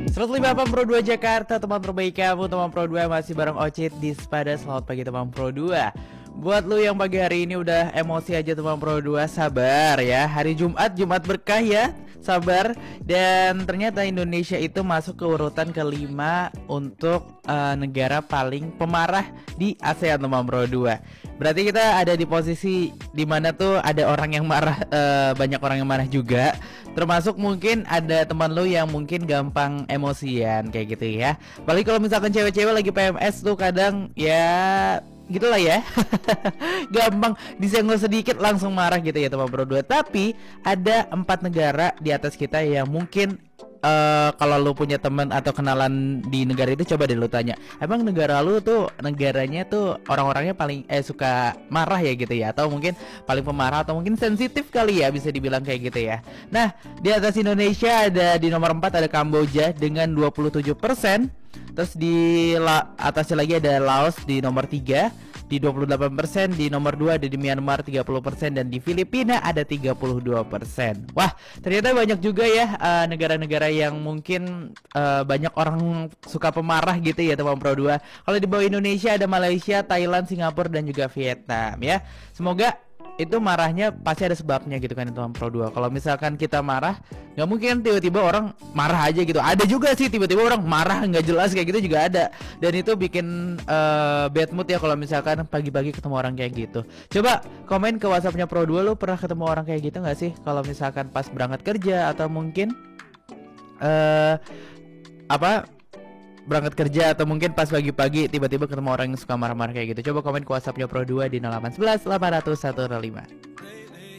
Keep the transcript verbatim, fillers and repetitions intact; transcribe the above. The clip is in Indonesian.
seratus lima delapan Pro dua Jakarta, teman terbaik kamu, teman Pro dua masih bareng Ocit di Sepada. Selamat pagi teman Pro dua. Buat lu yang pagi hari ini udah emosi aja teman Pro dua, sabar ya. Hari Jumat, Jumat berkah ya, sabar. Dan ternyata Indonesia itu masuk ke urutan kelima untuk uh, negara paling pemarah di ASEAN teman Pro dua. Berarti kita ada di posisi dimana tuh ada orang yang marah, uh, banyak orang yang marah juga. Termasuk mungkin ada teman lu yang mungkin gampang emosian kayak gitu ya. Apalagi kalau misalkan cewek-cewek lagi P M S tuh kadang ya gitulah ya. Gampang disenggol sedikit langsung marah gitu ya teman Pro dua. Tapi ada empat negara di atas kita yang mungkin uh, kalau lu punya teman atau kenalan di negara itu, coba deh lu tanya, emang negara lu tuh negaranya tuh orang-orangnya paling eh suka marah ya gitu ya, atau mungkin paling pemarah atau mungkin sensitif kali ya, bisa dibilang kayak gitu ya. Nah, di atas Indonesia ada di nomor empat ada Kamboja dengan dua puluh tujuh persen. Terus di la atasnya lagi ada Laos di nomor tiga di dua puluh delapan persen, di nomor dua ada di Myanmar tiga puluh persen, dan di Filipina ada tiga puluh dua persen. Wah, ternyata banyak juga ya negara-negara uh, yang mungkin uh, banyak orang suka pemarah gitu ya teman Pro dua. Kalau di bawah Indonesia ada Malaysia, Thailand, Singapura, dan juga Vietnam ya. Semoga itu marahnya pasti ada sebabnya gitu kan teman Pro dua. Kalau misalkan kita marah, nggak mungkin tiba-tiba orang marah aja gitu. Ada juga sih tiba-tiba orang marah nggak jelas kayak gitu juga ada. Dan itu bikin uh, bad mood ya kalau misalkan pagi-pagi ketemu orang kayak gitu. Coba komen ke WhatsAppnya Pro dua, lu pernah ketemu orang kayak gitu nggak sih? Kalau misalkan pas berangkat kerja atau mungkin uh, apa berangkat kerja, atau mungkin pas pagi-pagi tiba-tiba ketemu orang yang suka marah-marah kayak gitu. Coba komen ke WhatsAppnya Pro dua di nol delapan satu satu delapan nol nol satu nol lima.